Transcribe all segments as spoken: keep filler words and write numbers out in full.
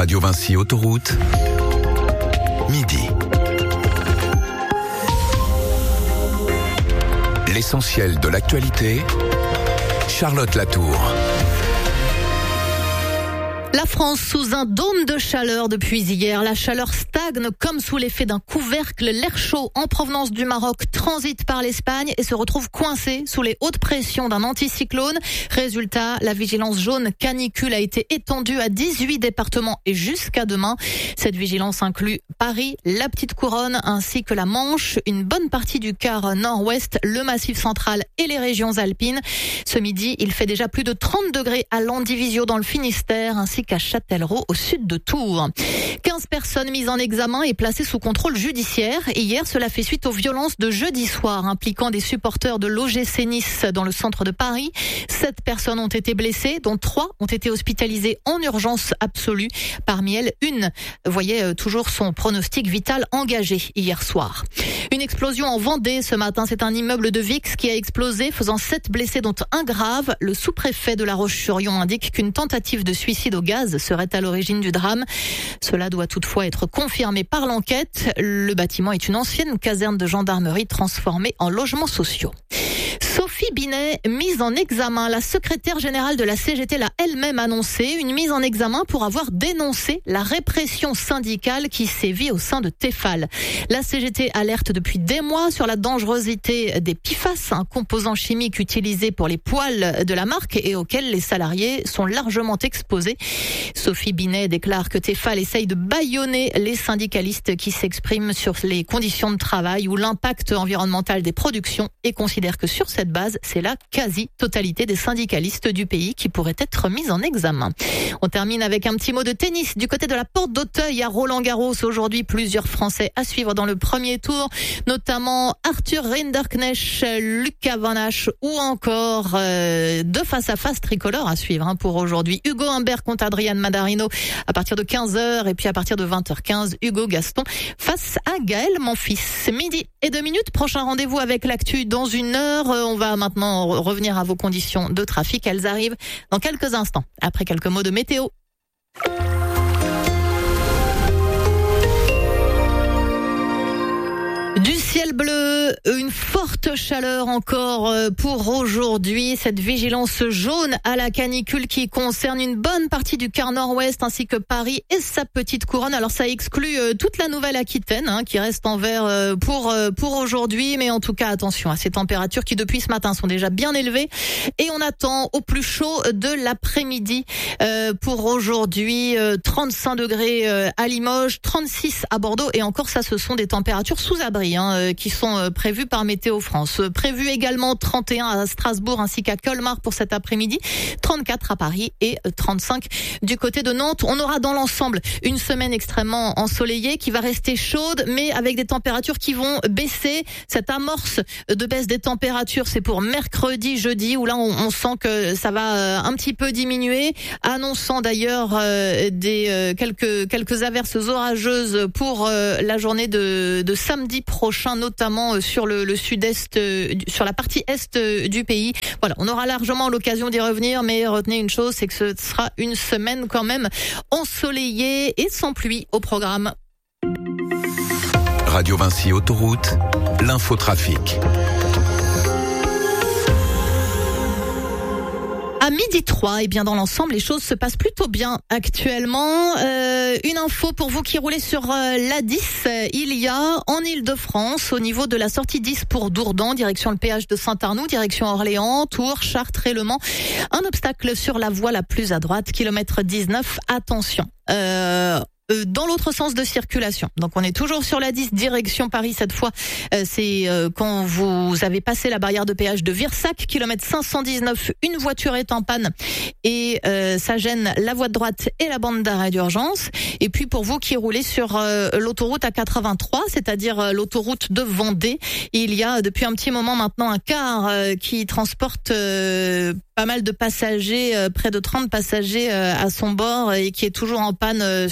Radio Vinci Autoroute, midi. L'essentiel de l'actualité, Charlotte Latour. La France sous un dôme de chaleur depuis hier. La chaleur stagne comme sous l'effet d'un couvercle. L'air chaud en provenance du Maroc transite par l'Espagne et se retrouve coincé sous les hautes pressions d'un anticyclone. Résultat, la vigilance jaune canicule a été étendue à dix-huit départements et jusqu'à demain. Cette vigilance inclut Paris, la Petite Couronne ainsi que la Manche, une bonne partie du quart nord-ouest, le Massif central et les régions alpines. Ce midi, il fait déjà plus de trente degrés à Landivisiau dans le Finistère ainsi qu'à Châtellerault au sud de Tours. quinze personnes mises en examen et placées sous contrôle judiciaire. Et hier, cela fait suite aux violences de jeudi soir impliquant des supporters de l'O G C Nice dans le centre de Paris. Sept personnes ont été blessées, dont trois ont été hospitalisées en urgence absolue. Parmi elles, une voyait toujours son pronostic vital engagé hier soir. Une explosion en Vendée ce matin. C'est un immeuble de Vix qui a explosé, faisant sept blessés, dont un grave. Le sous-préfet de La Roche-sur-Yon indique qu'une tentative de suicide au gaz serait à l'origine du drame. Cela doit toutefois être confirmé par l'enquête. Le bâtiment est une ancienne caserne de gendarmerie transformée en logements sociaux. Sophie Binet, mise en examen. La secrétaire générale de la C G T l'a elle-même annoncé, une mise en examen pour avoir dénoncé la répression syndicale qui sévit au sein de Tefal. La C G T alerte depuis des mois sur la dangerosité des P F A S, un composant chimique utilisé pour les poêles de la marque et auquel les salariés sont largement exposés. Sophie Binet déclare que Tefal essaye de bâillonner les syndicalistes qui s'expriment sur les conditions de travail ou l'impact environnemental des productions et considère que sur cette base, c'est la quasi-totalité des syndicalistes du pays qui pourraient être mis en examen. On termine avec un petit mot de tennis. Du côté de la Porte d'Auteuil à Roland-Garros, aujourd'hui, plusieurs Français à suivre dans le premier tour, notamment Arthur Rinderknecht, Lucas Van Hache ou encore euh, deux face-à-face tricolores à suivre hein, pour aujourd'hui. Hugo Humbert contre Adrian Manarino à partir de quinze heures et puis à partir de vingt heures quinze, Hugo Gaston face à Gaël Monfils. Midi et deux minutes, prochain rendez-vous avec l'actu dans une heure. On va maintenant revenir à vos conditions de trafic. Elles arrivent dans quelques instants, après quelques mots de météo. Du ciel bleu, une forte chaleur encore pour aujourd'hui. Cette vigilance jaune à la canicule qui concerne une bonne partie du quart nord-ouest ainsi que Paris et sa petite couronne. Alors ça exclut toute la Nouvelle-Aquitaine hein, qui reste en vert pour pour aujourd'hui. Mais en tout cas, attention à ces températures qui depuis ce matin sont déjà bien élevées. Et on attend au plus chaud de l'après-midi euh, pour aujourd'hui. Euh, trente-cinq degrés à Limoges, trente-six à Bordeaux. Et encore ça, ce sont des températures sous abri. Hein, qui sont prévus par Météo France. Prévu également trente et un à Strasbourg ainsi qu'à Colmar pour cet après-midi, trente-quatre à Paris et trente-cinq du côté de Nantes. On aura dans l'ensemble une semaine extrêmement ensoleillée qui va rester chaude mais avec des températures qui vont baisser. Cette amorce de baisse des températures, c'est pour mercredi, jeudi où là on, on sent que ça va un petit peu diminuer, annonçant d'ailleurs euh, des euh, quelques quelques averses orageuses pour euh, la journée de, de samedi prochain, notamment sur le, le sud-est, sur la partie est du pays. Voilà, on aura largement l'occasion d'y revenir, mais retenez une chose, c'est que ce sera une semaine quand même ensoleillée et sans pluie au programme. Radio Vinci Autoroute, l'infotrafic. À midi trois, et bien dans l'ensemble, les choses se passent plutôt bien actuellement. Euh, une info pour vous qui roulez sur euh, l'A dix, il y a en Île-de-France, au niveau de la sortie dix pour Dourdan, direction le péage de Saint-Arnoux, direction Orléans, Tours, Chartres et Le Mans, un obstacle sur la voie la plus à droite, kilomètre dix-neuf, attention. Euh, dans l'autre sens de circulation. Donc on est toujours sur la dix, direction Paris cette fois. Euh, c'est euh, quand vous avez passé la barrière de péage de Virsac, kilomètre cinq cent dix-neuf, une voiture est en panne et euh, ça gêne la voie de droite et la bande d'arrêt d'urgence. Et puis pour vous qui roulez sur euh, l'autoroute A quatre-vingt-trois, c'est-à-dire euh, l'autoroute de Vendée, il y a depuis un petit moment maintenant un car euh, qui transporte euh, pas mal de passagers, euh, près de trente passagers euh, à son bord et qui est toujours en panne euh, sur la bande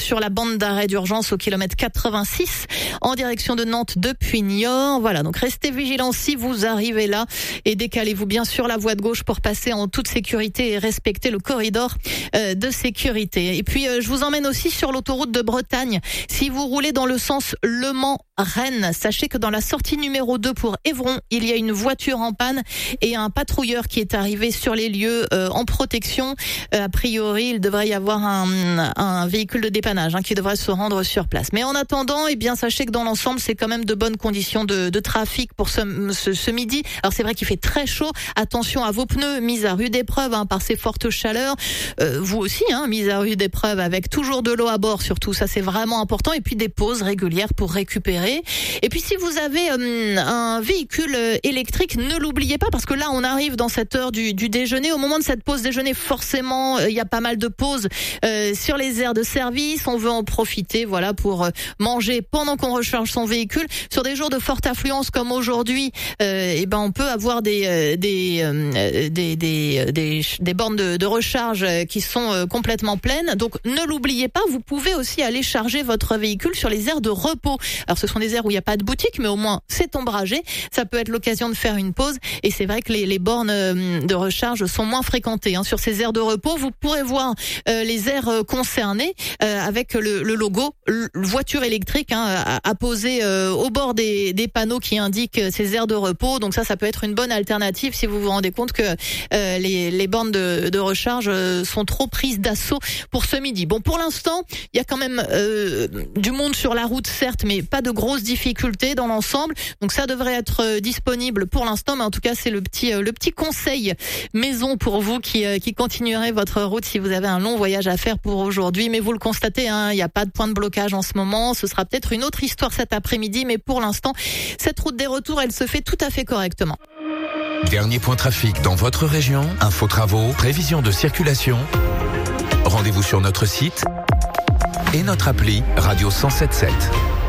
demande d'arrêt d'urgence au kilomètre quatre-vingt-six en direction de Nantes depuis Niort. Voilà, donc restez vigilants si vous arrivez là et décalez-vous bien sur la voie de gauche pour passer en toute sécurité et respecter le corridor euh, de sécurité. Et puis euh, je vous emmène aussi sur l'autoroute de Bretagne. Si vous roulez dans le sens Le Mans-Rennes, sachez que dans la sortie numéro deux pour Évron, il y a une voiture en panne et un patrouilleur qui est arrivé sur les lieux euh, en protection. Euh, a priori, il devrait y avoir un, un véhicule de dépannage hein, qui devrait se rendre sur place. Mais en attendant, eh bien sachez que dans l'ensemble, c'est quand même de bonnes conditions de, de trafic pour ce, ce, ce midi. Alors c'est vrai qu'il fait très chaud. Attention à vos pneus mis à rude épreuve hein, par ces fortes chaleurs. Euh, vous aussi, hein, mis à rude épreuve avec toujours de l'eau à bord surtout. Ça c'est vraiment important. Et puis des pauses régulières pour récupérer. Et puis si vous avez euh, un véhicule électrique, ne l'oubliez pas parce que là on arrive dans cette heure du, du déjeuner. Au moment de cette pause déjeuner, forcément, il y a pas mal de pauses euh, sur les aires de service. On veut en profiter, voilà, pour euh, manger pendant qu'on recharge son véhicule. Sur des jours de forte affluence comme aujourd'hui, euh, et ben on peut avoir des euh, des, euh, des des des des bornes de, de recharge qui sont euh, complètement pleines. Donc ne l'oubliez pas, vous pouvez aussi aller charger votre véhicule sur les aires de repos. Alors ce sont des aires où il n'y a pas de boutique, mais au moins c'est ombragé. Ça peut être l'occasion de faire une pause. Et c'est vrai que les, les bornes de recharge sont moins fréquentées hein. Sur ces aires de repos. Vous pourrez voir euh, les aires concernées euh, avec le, le logo le voiture électrique hein, apposé euh, au bord des, des panneaux qui indiquent ces aires de repos. Donc ça, ça peut être une bonne alternative si vous vous rendez compte que euh, les, les bornes de, de recharge sont trop prises d'assaut pour ce midi. Bon, pour l'instant, il y a quand même euh, du monde sur la route, certes, mais pas de grosses difficultés dans l'ensemble. Donc ça devrait être disponible pour l'instant, mais en tout cas, c'est le petit le petit conseil maison pour vous qui qui continuerez votre route si vous avez un long voyage à faire pour aujourd'hui. Mais vous le constatez, hein, il n'y a pas de point de blocage en ce moment. Ce sera peut-être une autre histoire cet après-midi, mais pour l'instant, cette route des retours, elle se fait tout à fait correctement. Dernier point trafic dans votre région, info travaux, prévision de circulation. Rendez-vous sur notre site et notre appli Radio cent sept sept.